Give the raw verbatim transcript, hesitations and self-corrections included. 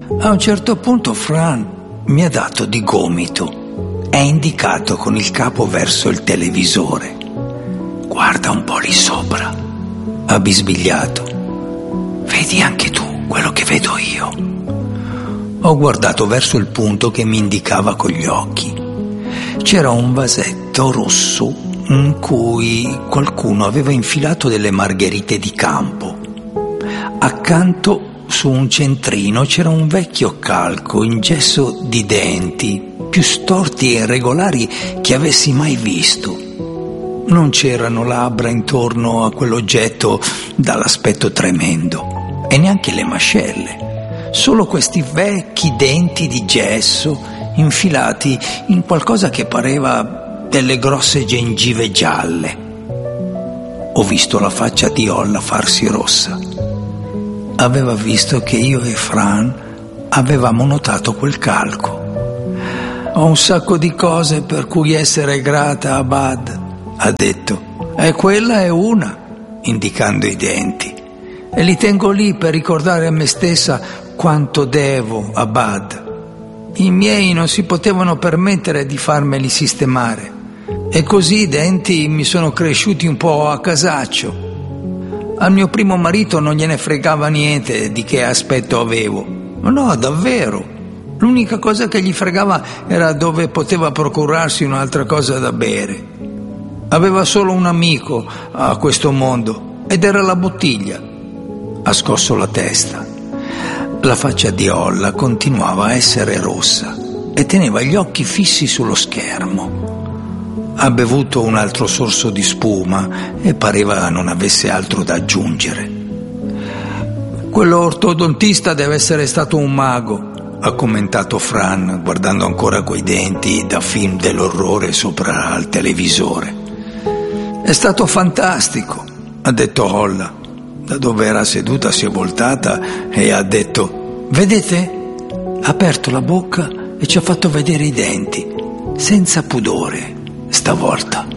A un certo punto Fran mi ha dato di gomito e ha indicato con il capo verso il televisore. «Guarda un po' lì sopra», ha bisbigliato. «Vedi anche tu quello che vedo io?» Ho guardato verso il punto che mi indicava con gli occhi. C'era un vasetto rosso in cui qualcuno aveva infilato delle margherite di campo. Accanto, su un centrino, c'era un vecchio calco in gesso di denti, più storti e irregolari che avessi mai visto. Non c'erano labbra intorno a quell'oggetto dall'aspetto tremendo, e neanche le mascelle, solo questi vecchi denti di gesso infilati in qualcosa che pareva delle grosse gengive gialle. Ho visto la faccia di Olla farsi rossa. Aveva visto che io e Fran avevamo notato quel calco. «Ho un sacco di cose per cui essere grata a Bud», ha detto, «e quella è una», indicando i denti, «e li tengo lì per ricordare a me stessa quanto devo a Bud. I miei non si potevano permettere di farmeli sistemare, e così i denti mi sono cresciuti un po' a casaccio. Al mio primo marito non gliene fregava niente di che aspetto avevo. No, davvero. L'unica cosa che gli fregava era dove poteva procurarsi un'altra cosa da bere. Aveva solo un amico a questo mondo, ed era la bottiglia». Ha scosso la testa. La faccia di Olla continuava a essere rossa e teneva gli occhi fissi sullo schermo. Ha bevuto un altro sorso di spuma e pareva non avesse altro da aggiungere. «Quello ortodontista deve essere stato un mago», ha commentato Fran, guardando ancora quei denti da film dell'orrore sopra al televisore. «È stato fantastico», ha detto Olla. Da dove era seduta si è voltata e ha detto: «Vedete?» Ha aperto la bocca e ci ha fatto vedere i denti, senza pudore stavolta.